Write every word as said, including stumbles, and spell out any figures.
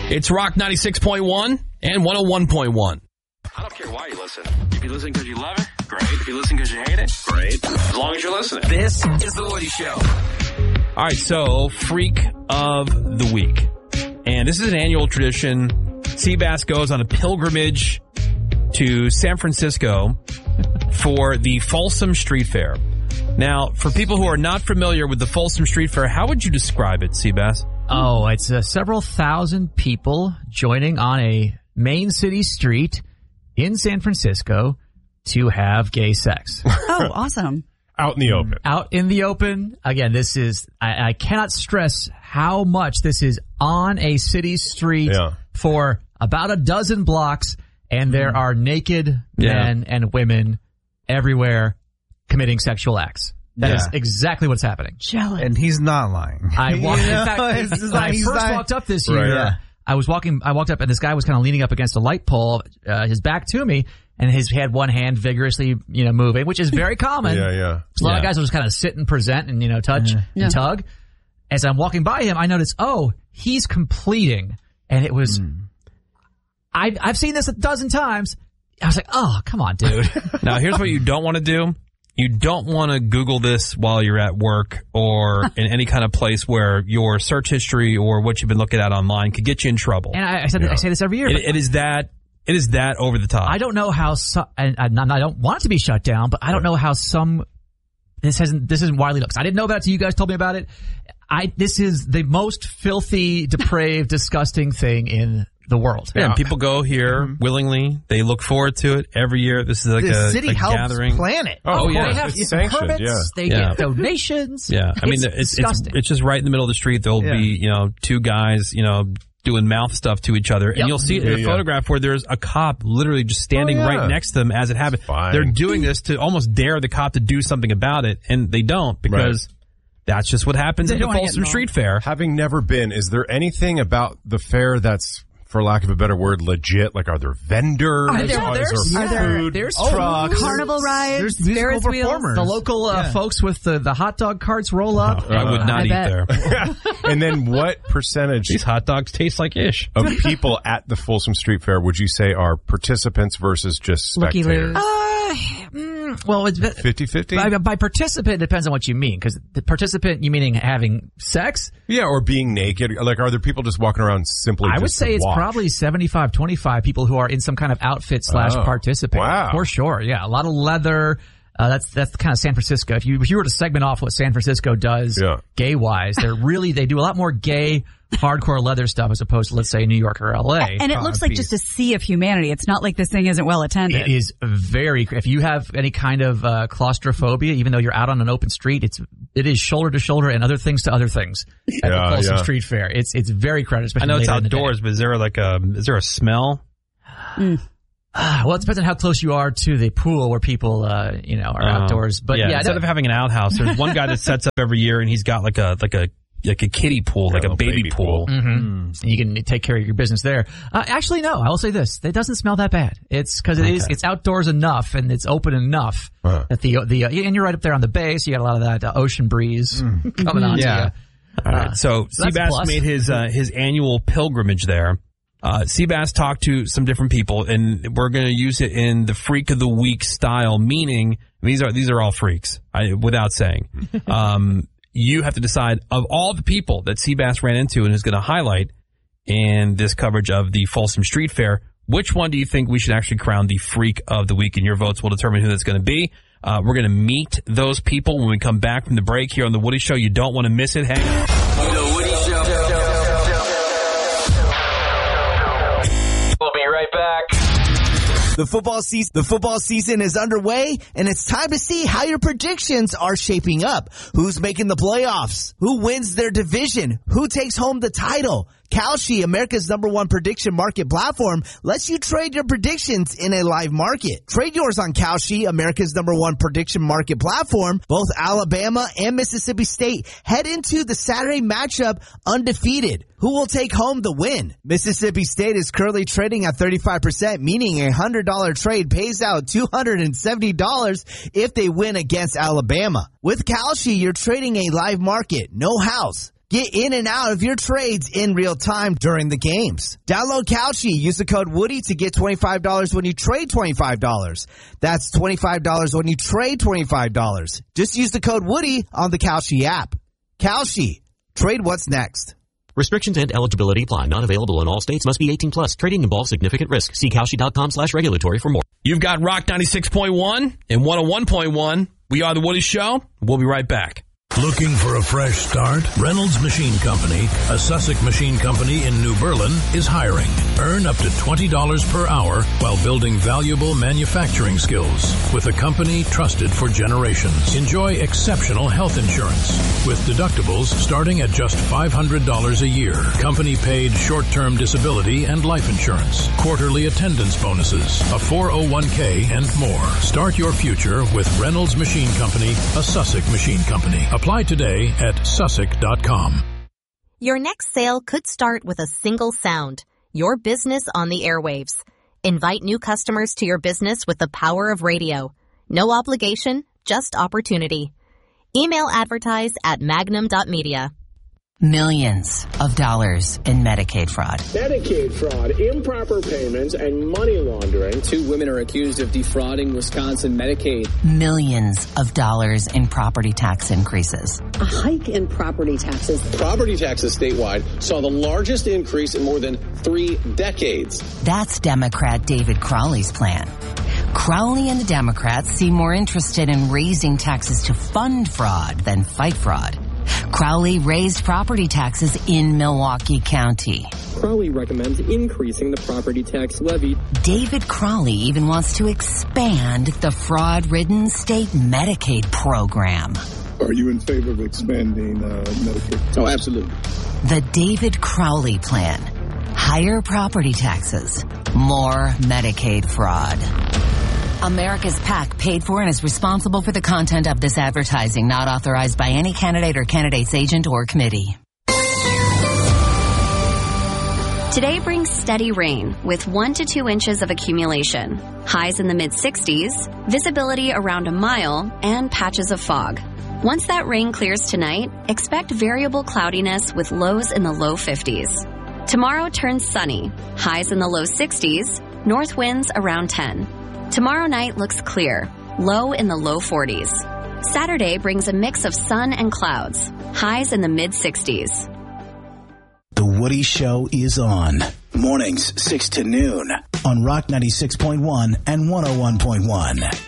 It's Rock ninety-six point one and one oh one point one. I don't care why you listen. If you listen because you love it, great. If you listen because you hate it, great. As long as you're listening. This is The Woody Show. All right, so Freak of the Week. And this is an annual tradition. Seabass goes on a pilgrimage to San Francisco for the Folsom Street Fair. Now, for people who are not familiar with the Folsom Street Fair, how would you describe it, Seabass? Oh, it's uh, several thousand people joining on a main city street in San Francisco to have gay sex. Oh, awesome. Out in the open. Out in the open. Again, this is, I, I cannot stress how much this is on a city street Yeah. for about a dozen blocks, and there are naked Yeah. men and women everywhere committing sexual acts. That Yeah. is exactly what's happening. Jealous. And he's not lying. I walked, You know, in fact, it's just when I like he's first not- walked up this Right. year, Yeah. I was walking, I walked up and this guy was kind of leaning up against a light pole, uh, his back to me, and his had one hand vigorously, you know, moving, which is very common. Yeah, yeah. A lot Yeah. of guys will just kind of sit and present and, you know, touch Yeah. and tug. As I'm walking by him, I notice, oh, he's completing. And it was, I, I've seen this a dozen times. I was like, oh, come on, dude. Now, here's what you don't want to do. You don't want to Google this while you're at work or in any kind of place where your search history or what you've been looking at online could get you in trouble. And I, I said, Yeah. I say this every year. It, but it is that, it is that over the top. I don't know how some, and I, I don't want it to be shut down, but I don't know how some, this hasn't, this isn't widely known. 'Cause I didn't know about it until you guys told me about it. I, this is the most filthy, depraved, disgusting thing in the world. Yeah, and people go here willingly. They look forward to it every year. This is like the a, city a helps gathering. plan it. Oh, Oh, yeah. They have It's sanctioned, permits, yeah. they Yeah. get donations. Yeah, I mean, It's it's, it's disgusting. it's just right in the middle of the street. There'll Yeah. be, you know, two guys, you know, doing mouth stuff to each other, and Yep. you'll see it in Yeah, a yeah. photograph where there's a cop literally just standing Oh, yeah. right next to them as it happens. Fine. They're doing this to almost dare the cop to do something about it, and they don't because that's just what happens They at the don't wanna get Folsom involved. Street Fair. Having never been, is there anything about the fair that's, for lack of a better word, legit? Like, are there vendors? Are there- Are there's- there are there- food? there's trucks? Carnival rides, There's musical Ferris wheels. performers. The local uh, Yeah. folks with the, the hot dog carts roll up. I would not I eat bet. there. And then what percentage These hot dogs taste like ish. of people at the Folsom Street Fair would you say are participants versus just Looky-loos. spectators? Uh, mm, well, it's fifty-fifty? by, by participant it depends on what you mean, because the participant you meaning having sex. Yeah, or being naked. Like, are there people just walking around simply I would just say to it's watch? probably seventy-five twenty-five people who are in some kind of outfit slash Oh, participant. wow. For sure. Yeah. A lot of leather. Uh, that's, that's kind of San Francisco. If you, if you were to segment off what San Francisco does Yeah. gay wise, they're really, they do a lot more gay, hardcore leather stuff as opposed to, let's say, New York or L A. And it looks like just a sea of humanity. It's not like this thing isn't well attended. It is very, if you have any kind of uh, claustrophobia, even though you're out on an open street, it's, it is shoulder to shoulder and other things to other things at Yeah, the Folsom yeah. Street Fair. It's, it's very crowded, I especially know it's later in the day. outdoors, but is there like a is there a smell? Ah, well, it depends on how close you are to the pool where people, uh, you know, are Uh, outdoors. But yeah, instead that- of having an outhouse, there's one guy that sets up every year, and he's got like a like a like a kiddie pool, like Yeah, a a baby, baby pool. pool. Mm-hmm. You can take care of your business there. Uh, actually, no. I will say this: it doesn't smell that bad. It's because it is it's outdoors enough and it's open enough Uh-huh. that the the uh, and you're right up there on the bay, so you got a lot of that uh, ocean breeze coming on. Yeah. To you. All right, so So that's a Seabass plus. made his uh, his annual pilgrimage there. Uh, Seabass talked to some different people, and we're going to use it in the Freak of the Week style. Meaning, these are these are all freaks, I, without saying. Um, you have to decide of all the people that Seabass ran into and is going to highlight in this coverage of the Folsom Street Fair, which one do you think we should actually crown the Freak of the Week? And your votes will determine who that's going to be. Uh, we're going to meet those people when we come back from the break here on The Woody Show. You don't want to miss it. Hang on. The Woody Show. We'll be right back. The football season, the football season is underway, and it's time to see how your predictions are shaping up. Who's making the playoffs? Who wins their division? Who takes home the title? Kalshi, America's number one prediction market platform, lets you trade your predictions in a live market. Trade yours on Kalshi, America's number one prediction market platform. Both Alabama and Mississippi State head into the Saturday matchup undefeated. Who will take home the win? Mississippi State is currently trading at thirty-five percent, meaning a one hundred dollars trade pays out two hundred seventy dollars if they win against Alabama. With Kalshi, you're trading a live market, no house. Get in and out of your trades in real time during the games. Download Kalshi. Use the code Woody to get twenty-five dollars when you trade twenty-five dollars. That's twenty-five dollars when you trade twenty-five dollars. Just use the code Woody on the Kalshi app. Kalshi. Trade what's next. Restrictions and eligibility apply. Not available in all states. Must be eighteen plus. Trading involves significant risk. See Kalshi.com slash regulatory for more. You've got Rock ninety-six point one and one oh one point one. We are The Woody Show. We'll be right back. Looking for a fresh start? Reynolds Machine Company, a Sussex machine company in New Berlin, is hiring. Earn up to twenty dollars per hour while building valuable manufacturing skills with a company trusted for generations. Enjoy exceptional health insurance with deductibles starting at just five hundred dollars a year. Company-paid short-term disability and life insurance, quarterly attendance bonuses, a four oh one k, and more. Start your future with Reynolds Machine Company, a Sussex machine company. Apply today at Sussex dot com. Your next sale could start with a single sound. Your business on the airwaves. Invite new customers to your business with the power of radio. No obligation, just opportunity. Email advertise at magnum dot media. Millions of dollars in Medicaid fraud. Medicaid fraud, improper payments, and money laundering. Two women are accused of defrauding Wisconsin Medicaid. Millions of dollars in property tax increases. A hike in property taxes. Property taxes statewide saw the largest increase in more than three decades. That's Democrat David Crowley's plan. Crowley and the Democrats seem more interested in raising taxes to fund fraud than fight fraud. Crowley raised property taxes in Milwaukee County. Crowley recommends increasing the property tax levy. David Crowley even wants to expand the fraud-ridden state Medicaid program. Are you in favor of expanding uh, Medicaid? Oh, absolutely. The David Crowley plan. Higher property taxes. More Medicaid fraud. America's PAC paid for and is responsible for the content of this advertising, not authorized by any candidate or candidate's agent or committee. Today brings steady rain with one to two inches of accumulation, highs in the mid sixties, visibility around a mile, and patches of fog. Once that rain clears tonight, expect variable cloudiness with lows in the low fifties. Tomorrow turns sunny, highs in the low sixties, north winds around ten. Tomorrow night looks clear, low in the low forties. Saturday brings a mix of sun and clouds, highs in the mid sixties. The Woody Show is on. Mornings six to noon on Rock ninety-six point one and one oh one point one.